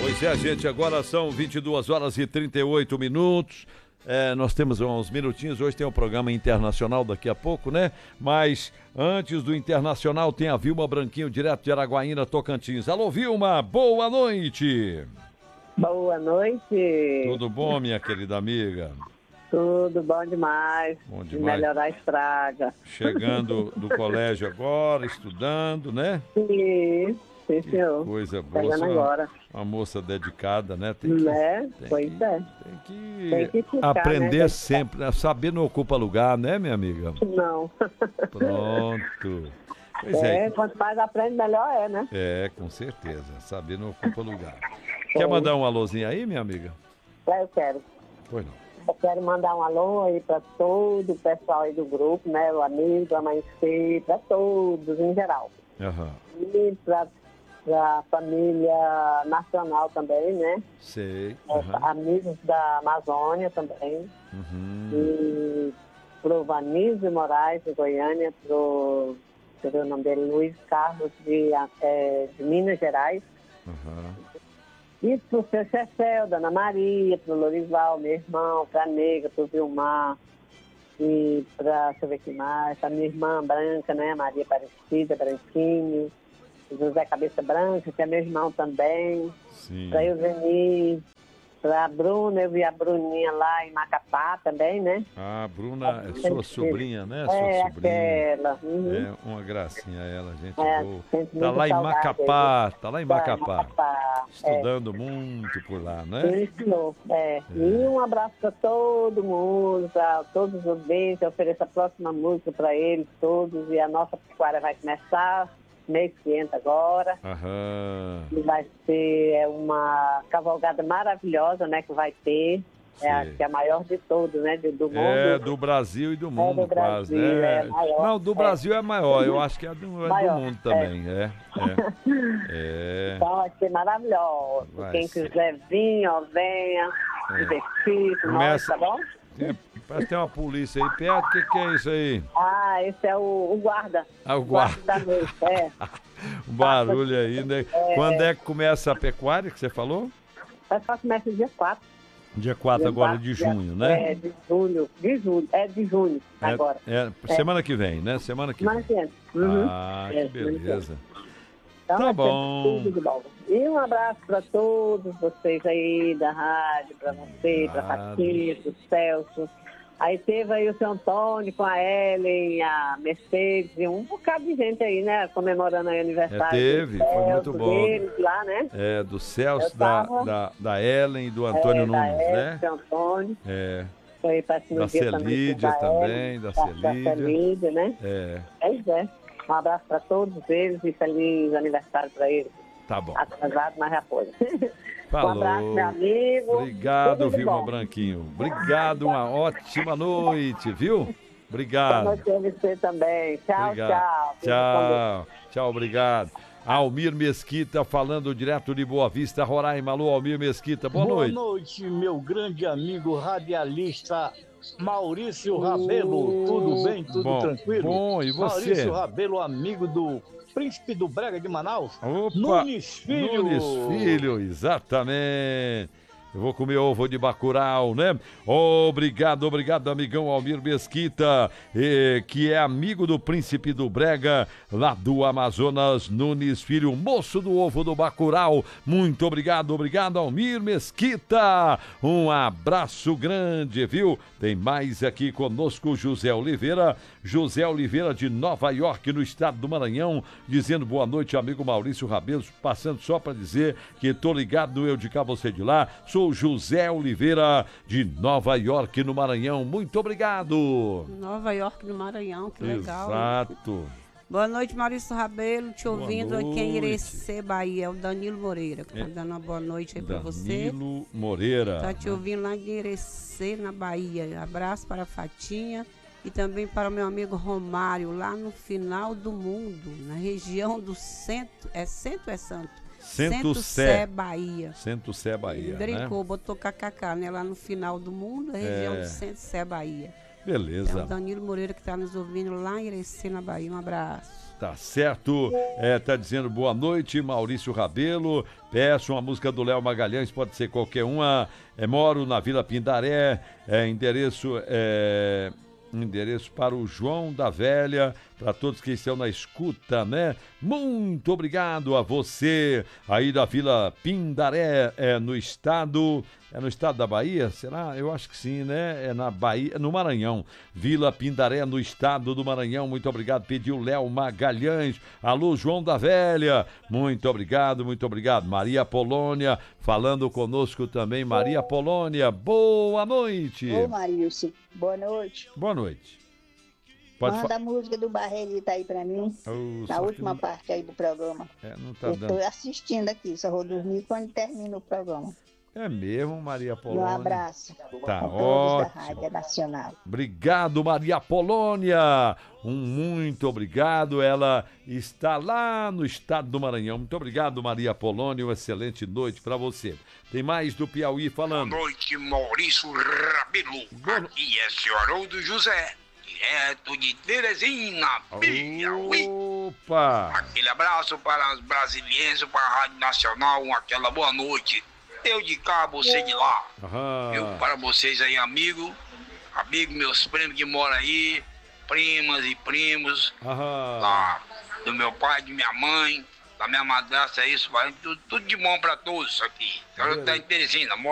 Pois é, gente, agora são 22 horas e 38 minutos. Nós temos uns minutinhos, hoje tem um programa internacional daqui a pouco, né? Mas antes do internacional tem a Vilma Branquinho, direto de Araguaína, Tocantins. Alô, Vilma, boa noite! Boa noite! Tudo bom, minha querida amiga? Tudo bom demais. Bom de demais. Melhorar a estraga. Chegando do colégio agora, estudando, né? Sim, senhor. Coisa boa. Chegando agora. Uma moça dedicada, né? Tem que ficar, aprender né? sempre, né? Saber não ocupa lugar, né, minha amiga? Não. Pronto. Pois Quanto mais aprende, melhor é, né? com certeza. Saber não ocupa lugar. Quer mandar um alôzinho aí, minha amiga? Eu quero. Pois não. Eu quero mandar um alô aí para todo o pessoal aí do grupo, né? O amigo, Amanhecer, para todos em geral. Aham. E para a família nacional também, né? Sei. Amigos da Amazônia também. Uhum. E pro Vanísio Moraes, de Goiânia, pro, deixa eu ver o nome dele, Luiz Carlos, de Minas Gerais. Uhum. E pro seu Cecel, Dona Maria, pro Lorival, meu irmão, pra Nega, pro Vilmar. E pra, deixa eu ver que mais, a minha irmã Branca, né? Maria Aparecida, Branquinho. José Cabeça Branca, que é meu irmão também. Sim. Pra Eugeni, pra Bruna, eu vi a Bruninha lá em Macapá também, né? Ah, Bruna é sua sobrinha, né? Sua sobrinha. Aquela. Uhum. É uma gracinha ela, gente boa. Sente Tá muita lá em saudade Macapá, tá lá em Tá, Macapá. Macapá. Estudando muito por lá, né? Sim, senhor. E um abraço para todo mundo, para todos os ouvintes. Eu ofereço a próxima música para eles todos. E a nossa pecuária vai começar mês que entra agora. Aham. E vai ser uma cavalgada maravilhosa, né, que vai ter. Acho que é a maior de todos, né, do mundo. É, do Brasil e do mundo, do quase, Brasil, né? maior. Não, do Brasil é maior, eu acho que é do mundo também, Então vai ser maravilhoso. Vai Quem ser. quiser vir, ó, venha, divertir com nós, tá bom? Parece que tem uma polícia aí perto, o que é isso aí? Ah, esse é o guarda. Ah, o guarda. Da noite, Um barulho aí, né? Quando é que começa a pecuária que você falou? Vai só começa dia 4. Dia 4 agora de junho, né? De julho. De junho agora. Semana que vem, né? Semana que vem. Uhum. Ah, que beleza. Então, Tá bom. Tudo de bom. E um abraço para todos vocês aí da rádio, para você, para a Fatinha, para o Celso. Aí teve aí o seu Antônio com a Ellen, a Mercedes, e um bocado de gente aí, né? Comemorando aí o aniversário. Teve, foi muito bom. Deles lá, né? Do Celso, da Ellen e do Antônio Nunes, né? Do Antônio. Foi para da Celídia também, da Celídia, né? Pois é. Um abraço para todos eles e feliz aniversário para eles. Tá bom. Atrasado, mas já foi. Falou. Um abraço, meu amigo. Obrigado, Vilma Branquinho. Obrigado, uma ótima noite, viu? Obrigado. Boa noite a você também. Tchau, obrigado. Tchau. Tchau, obrigado. Almir Mesquita falando direto de Boa Vista, Roraima. Alô, Almir Mesquita, boa noite. Boa noite, meu grande amigo radialista Maurício Rabelo. Tudo bem? Tudo tranquilo? Bom, e você? Maurício Rabelo, amigo do Príncipe do Brega de Manaus. Opa, Nunes Filho. Nunes Filho, exatamente. Eu vou comer ovo de bacurau, né? Obrigado, amigão Almir Mesquita, que é amigo do Príncipe do Brega, lá do Amazonas, Nunes Filho, moço do ovo do bacurau. Muito obrigado, Almir Mesquita. Um abraço grande, viu? Tem mais aqui conosco José Oliveira de Nova York, no estado do Maranhão, dizendo boa noite, amigo Maurício Rabelo, passando só para dizer que tô ligado no Eu de Cá, Você de Lá. Sou José Oliveira de Nova York, no Maranhão. Muito obrigado. Nova York, no Maranhão, que legal. Exato. Boa noite, Maurício Rabelo, te ouvindo aqui em Irecê, Bahia. É o Danilo Moreira, que tá dando uma boa noite aí pra você. Danilo Moreira. Tá te ouvindo lá de Irecê, na Bahia. Abraço para a Fatinha e também para o meu amigo Romário, lá no final do mundo, na região do centro. É centro ou é santo? Centro-Sé, Bahia. Centro-Sé, Bahia. Brincou, botou kkk, né? Lá no final do mundo, a região do Centro-Sé, Bahia. Beleza. É o Danilo Moreira que está nos ouvindo lá em Irecê, na Bahia. Um abraço. Tá certo, tá dizendo boa noite, Maurício Rabelo, peço uma música do Léo Magalhães, pode ser qualquer uma, moro na Vila Pindaré, endereço para o João da Velha, para todos que estão na escuta, né? Muito obrigado a você aí da Vila Pindaré, no estado da Bahia? Será? Eu acho que sim, né? É na Bahia, no Maranhão. Vila Pindaré, no estado do Maranhão. Muito obrigado. Pediu Léo Magalhães. Alô, João da Velha. Muito obrigado, muito obrigado. Maria Polônia, falando conosco também. Maria Polônia, boa noite. Ô, Marilson, boa noite. Boa noite. Manda a música do Barreirita aí pra mim, na última parte aí do programa. Não tá eu dando. tô assistindo aqui, só vou dormir quando termina o programa. É mesmo, Maria Polônia. Um abraço. Tá ótimo. Da ótimo. Rádio Nacional. Obrigado, Maria Polônia. Muito obrigado. Ela está lá no estado do Maranhão. Muito obrigado, Maria Polônia. Uma excelente noite para você. Tem mais do Piauí falando. Boa noite, Maurício Rabelo. Aqui é Senhoroldo José, direto de Teresina, Piauí. Opa! Aquele abraço para os brasileiros, para a Rádio Nacional, aquela boa noite. Eu de cá, você de lá. Eu para vocês aí, amigo, meus primos que moram aí, primas e primos, lá, do meu pai, de minha mãe, da minha madrasta, isso, vai tudo de bom para todos aqui. Eu estou em Teresina,